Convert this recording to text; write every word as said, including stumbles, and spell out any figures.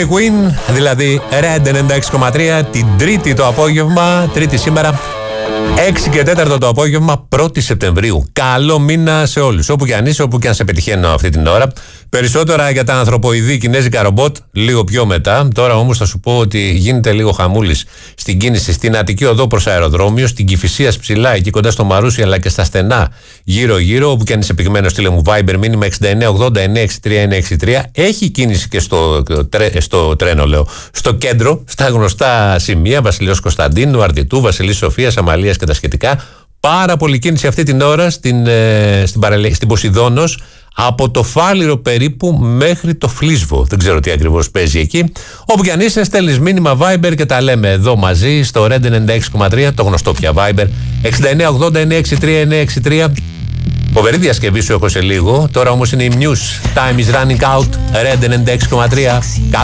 Queen, δηλαδή Red ενενήντα έξι κόμμα τρία, την Τρίτη το απόγευμα, Τρίτη σήμερα, έξι και τέσσερα το απόγευμα, πρώτη Σεπτεμβρίου. Καλό μήνα σε όλους, όπου και αν είσαι, όπου και αν σε πετυχαίνω αυτή την ώρα. Περισσότερα για τα ανθρωποειδή κινέζικα ρομπότ λίγο πιο μετά. Τώρα όμως θα σου πω ότι γίνεται λίγο χαμούλης στην κίνηση στην Αττική Οδό προς αεροδρόμιο, στην Κηφισίας ψηλά, εκεί κοντά στο Μαρούσι, αλλά και στα στενά γύρω-γύρω. Όπου και αν είσαι πυγμένο, στείλε μου Viber μήνυμα εξήντα εννέα ογδόντα εννέα εξήντα τρία εννέα εξήντα τρία. Έχει κίνηση και στο, στο τρένο, λέω, στο κέντρο, στα γνωστά σημεία Βασιλιός Κωνσταντίνου, Αρδιτού, Βασιλής Σοφίας, Αμαλίας και τα σχετικά. Πάρα πολύ κίνηση αυτή την ώρα στην, ε, στην, παραλέ, στην Ποσειδώνος, από το Φάληρο περίπου μέχρι το Φλίσβο. Δεν ξέρω τι ακριβώς παίζει εκεί. Όπου κι αν είσαι, στέλνεις μήνυμα Viber και τα λέμε εδώ μαζί στο Red ενενήντα έξι κόμμα τρία, το γνωστό πια Viber, εξήντα εννέα ογδόντα εννέα εξήντα τρία εννέα εξήντα τρία. Φοβερή διασκευή σου έχω σε λίγο. Τώρα όμως είναι η News. Time is running out. Red ενενήντα έξι κόμμα τρία.